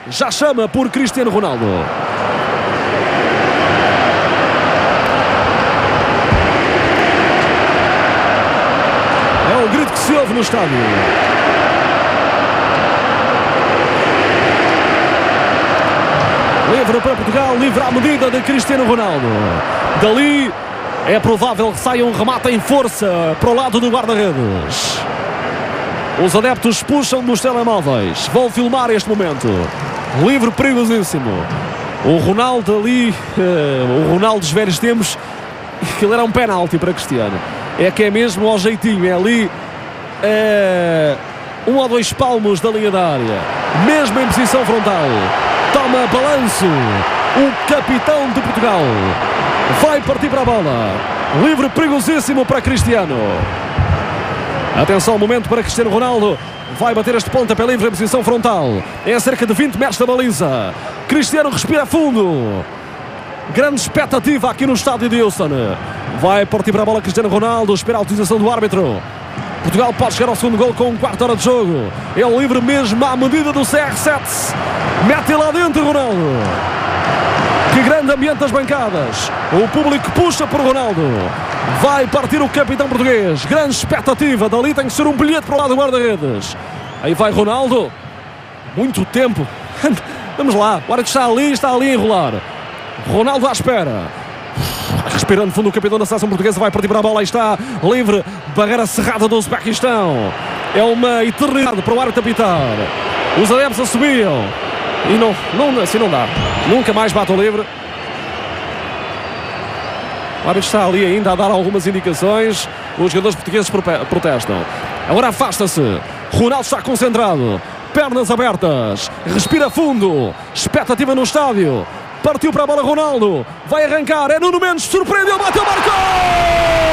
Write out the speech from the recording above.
já chama por Cristiano Ronaldo. É o grito que se ouve no estádio. Livre para Portugal, livre à medida de Cristiano Ronaldo. Dali é provável que saia um remate em força para o lado do guarda-redes. Os adeptos puxam dos telemóveis. Vão filmar este momento. Livre perigosíssimo. O Ronaldo ali, o Ronaldo dos velhos tempos, aquilo era um penalti para Cristiano. É que é mesmo ao jeitinho. É ali 1 ou 2 palmos da linha da área. Mesmo em posição frontal. Toma balanço o capitão de Portugal. Vai partir para a bola. Livre perigosíssimo para Cristiano. Atenção ao momento para Cristiano Ronaldo. Vai bater este pontapé livre em posição frontal. É a cerca de 20 metros da baliza. Cristiano respira fundo. Grande expectativa aqui no estádio de Houston. Vai partir para a bola Cristiano Ronaldo. Espera a utilização do árbitro. Portugal pode chegar ao segundo gol com 1/4 hora de jogo. É o livre mesmo à medida do CR7. Mete lá dentro Ronaldo. Que grande ambiente das bancadas. O público puxa por Ronaldo. Vai partir o capitão português. Grande expectativa. Dali tem que ser um bilhete para o lado do guarda-redes. Aí vai Ronaldo. Muito tempo. Vamos lá. O árbitro está ali a enrolar. Ronaldo à espera. Respirando fundo o capitão da seleção portuguesa. Vai partir para a bola. Aí está. Livre. Barreira cerrada do Uzbequistão. É uma eternidade para o árbitro apitar. Os adeptos assobiam. E assim não dá. Nunca mais bate o livre. O árbitro está ali ainda a dar algumas indicações. Os jogadores portugueses protestam. Agora afasta-se. Ronaldo está concentrado. Pernas abertas. Respira fundo. Expectativa no estádio. Partiu para a bola Ronaldo. Vai arrancar. É Nuno Mendes. Surpreendeu. Bateu. Marcou!